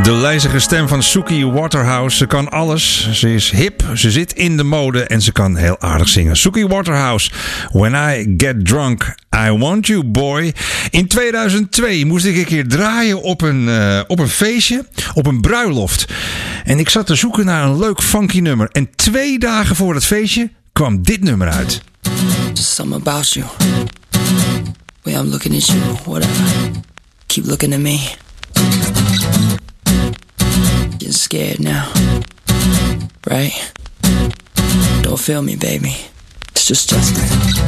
De lijzige stem van Suki Waterhouse. Ze kan alles. Ze is hip, ze zit in de mode en ze kan heel aardig zingen. Suki Waterhouse, When I Get Drunk, I Want You Boy. In 2002 moest ik een keer draaien op een feestje, op een bruiloft. En ik zat te zoeken naar een leuk funky nummer. En 2 dagen voor het feestje kwam dit nummer uit. Just something about you. Way I'm looking at you, whatever. Keep looking at me. Getting scared now, right? Don't feel me, baby. It's just Justin.